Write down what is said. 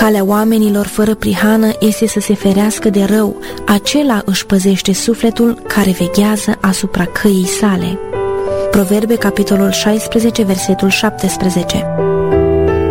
Calea oamenilor fără prihană este să se ferească de rău, acela își păzește sufletul care veghează asupra căii sale. Proverbe, capitolul 16, versetul 17.